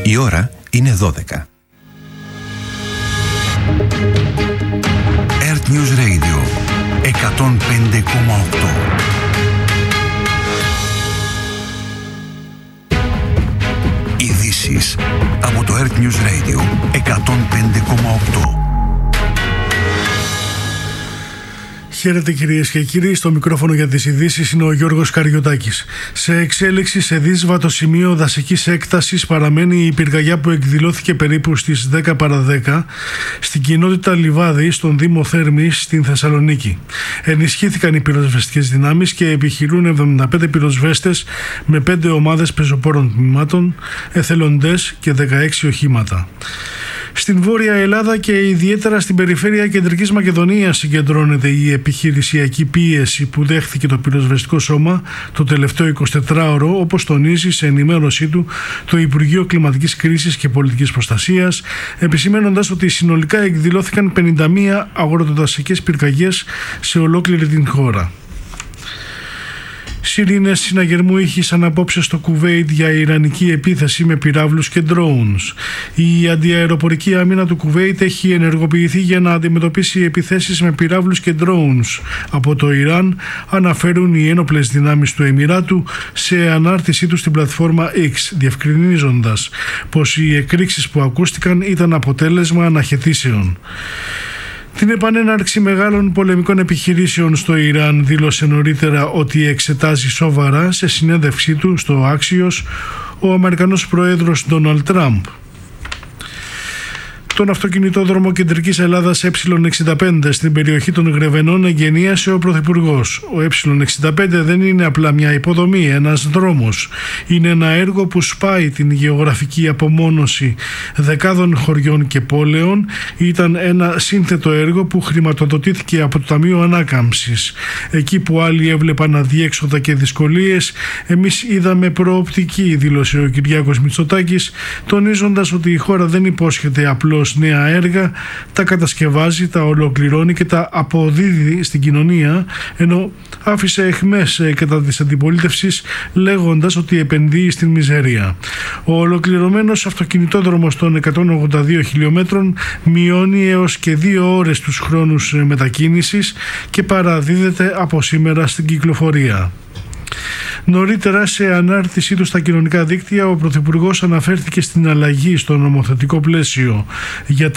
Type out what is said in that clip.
Η ώρα είναι 12. Earth News Radio 105,8. Ειδήσεις από το Earth News Radio 105,8. Χαίρετε κυρίες και κύριοι, στο μικρόφωνο για τις ειδήσεις είναι ο Γιώργος Καριωτάκης. Σε εξέλιξη σε δύσβατο σημείο δασικής έκτασης παραμένει η πυρκαγιά που εκδηλώθηκε περίπου στις 10 παρά 10 στην κοινότητα Λιβάδη, στον Δήμο Θέρμης, στην Θεσσαλονίκη. Ενισχύθηκαν οι πυροσβεστικές δυνάμεις και επιχειρούν 75 πυροσβέστες με 5 ομάδες πεζοπόρων τμήματων, εθελοντές και 16 οχήματα. Στην Βόρεια Ελλάδα και ιδιαίτερα στην περιφέρεια Κεντρικής Μακεδονίας συγκεντρώνεται η επιχειρησιακή πίεση που δέχθηκε το πυροσβεστικό σώμα το τελευταίο 24ωρο, όπως τονίζει σε ενημέρωσή του το Υπουργείο Κλιματικής Κρίσης και Πολιτικής Προστασίας, επισημένοντας ότι συνολικά εκδηλώθηκαν 51 αγροτοδασικές πυρκαγιές σε ολόκληρη την χώρα. Σιρήνες συναγερμού ήχησαν απόψε στο Κουβέιτ για ιρανική επίθεση με πυράβλους και drones. Η αντιαεροπορική άμυνα του Κουβέιτ έχει ενεργοποιηθεί για να αντιμετωπίσει επιθέσεις με πυράβλους και drones από το Ιράν, αναφέρουν οι ένοπλες δυνάμεις του Εμιράτου σε ανάρτησή του στην πλατφόρμα X, διευκρινίζοντας πως οι εκρήξεις που ακούστηκαν ήταν αποτέλεσμα αναχαιτήσεων. Την επανέναρξη μεγάλων πολεμικών επιχειρήσεων στο Ιράν δήλωσε νωρίτερα ότι εξετάζει σοβαρά σε συνέντευξή του στο Axios ο Αμερικανός Πρόεδρος Ντόναλντ Τραμπ. Τον αυτοκινητόδρομο Κεντρικής Ελλάδας Ε65 στην περιοχή των Γρεβενών εγγενίασε ο Πρωθυπουργός. Ο Ε65 δεν είναι απλά μια υποδομή, ένας δρόμος. Είναι ένα έργο που σπάει την γεωγραφική απομόνωση δεκάδων χωριών και πόλεων. Ήταν ένα σύνθετο έργο που χρηματοδοτήθηκε από το Ταμείο Ανάκαμψης. Εκεί που άλλοι έβλεπαν αδιέξοδα και δυσκολίες, εμείς είδαμε προοπτική, δήλωσε ο Κυριάκος Μητσοτάκης, τονίζοντας ότι η χώρα δεν υπόσχεται απλώς νέα έργα, τα κατασκευάζει, τα ολοκληρώνει και τα αποδίδει στην κοινωνία, ενώ άφησε αιχμές κατά της αντιπολίτευσης λέγοντας ότι επενδύει στην μιζέρια. Ο ολοκληρωμένος αυτοκινητόδρομος των 182 χιλιόμετρων μειώνει έως και 2 ώρες τους χρόνους μετακίνησης και παραδίδεται από σήμερα στην κυκλοφορία. Νωρίτερα, σε ανάρτησή του στα κοινωνικά δίκτυα, ο Πρωθυπουργός αναφέρθηκε στην αλλαγή στο νομοθετικό πλαίσιο για